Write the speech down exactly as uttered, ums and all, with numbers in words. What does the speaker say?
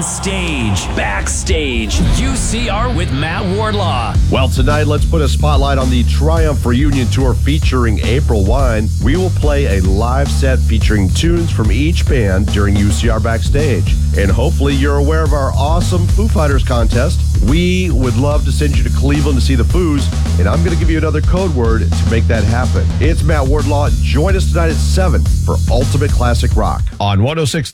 Stage, backstage, U C R with Matt Wardlaw. Well, tonight, let's put a spotlight on the Triumph Reunion Tour featuring April Wine. We will play a live set featuring tunes from each band during U C R Backstage. And hopefully you're aware of our awesome Foo Fighters contest. We would love to send you to Cleveland to see the Foos, and I'm going to give you another code word to make that happen. It's Matt Wardlaw. Join us tonight at seven for Ultimate Classic Rock on one oh six